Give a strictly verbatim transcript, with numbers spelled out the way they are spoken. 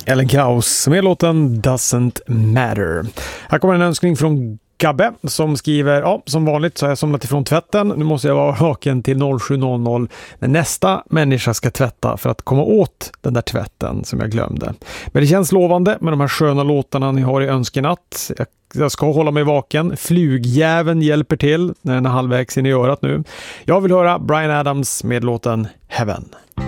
Ellen Krauss med låten Doesn't Matter. Här kommer en önskning från Gabbe som skriver: ja, som vanligt så har jag somnat ifrån tvätten. Nu måste jag vara vaken till sju noll noll när nästa människa ska tvätta för att komma åt den där tvätten som jag glömde. Men det känns lovande med de här sköna låtarna ni har i önskenatt. Jag, jag ska hålla mig vaken. Flugjäveln hjälper till när den är halvvägs in i örat nu. Jag vill höra Bryan Adams med låten Heaven.